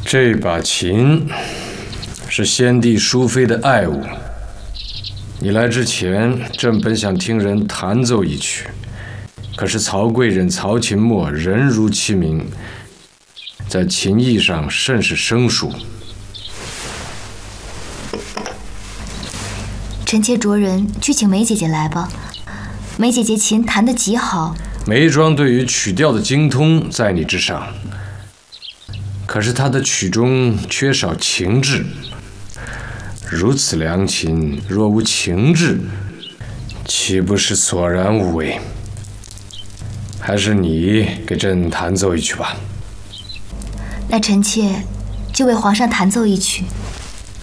这把琴是先帝淑妃的爱物。你来之前，朕本想听人弹奏一曲，可是曹贵人曹琴墨人如其名，在琴艺上甚是生疏。 臣妾着人去请梅姐姐来吧。梅姐姐琴弹得极好。 梅庄对于曲调的精通在你之上，可是她的曲中缺少情致。如此良琴，若无情致，岂不是索然无味？还是你给朕弹奏一曲吧。 那臣妾就为皇上弹奏一曲。